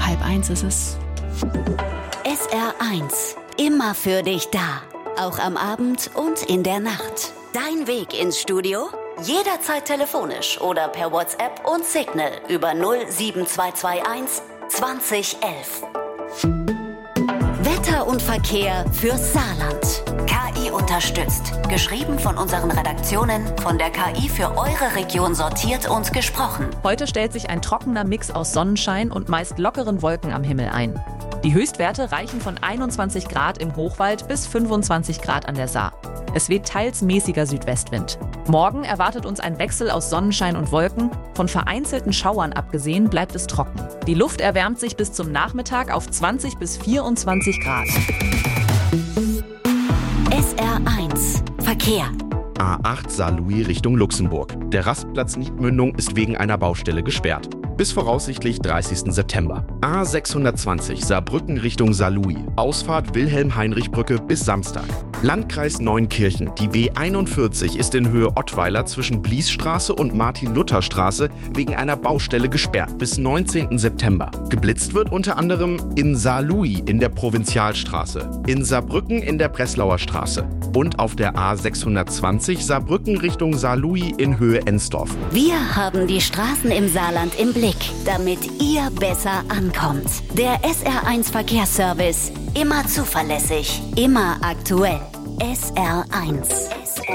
12:30 ist es. SR1, immer für dich da. Auch am Abend und in der Nacht. Dein Weg ins Studio? Jederzeit telefonisch oder per WhatsApp und Signal über 07221 2011. Wetter und Verkehr fürs Saarland. KI unterstützt. Geschrieben von unseren Redaktionen, von der KI für eure Region sortiert und gesprochen. Heute stellt sich ein trockener Mix aus Sonnenschein und meist lockeren Wolken am Himmel ein. Die Höchstwerte reichen von 21 Grad im Hochwald bis 25 Grad an der Saar. Es weht teils mäßiger Südwestwind. Morgen erwartet uns ein Wechsel aus Sonnenschein und Wolken. Von vereinzelten Schauern abgesehen bleibt es trocken. Die Luft erwärmt sich bis zum Nachmittag auf 20 bis 24 Grad. SR1 Verkehr. A8 Saarlouis Richtung Luxemburg. Der Rastplatz Niedmündung ist wegen einer Baustelle gesperrt. Bis voraussichtlich 30. September. A620 Saarbrücken Richtung Saarlouis. Ausfahrt Wilhelm-Heinrich-Brücke bis Samstag. Landkreis Neunkirchen. Die B41 ist in Höhe Ottweiler zwischen Bliesstraße und Martin-Luther-Straße wegen einer Baustelle gesperrt bis 19. September. Geblitzt wird unter anderem in Saarlouis in der Provinzialstraße, in Saarbrücken in der Breslauer Straße und auf der A620 Saarbrücken Richtung Saarlouis in Höhe Ensdorf. Wir haben die Straßen im Saarland im Blick, damit ihr besser ankommt. Der SR1 Verkehrsservice. Immer zuverlässig, immer aktuell. SR1.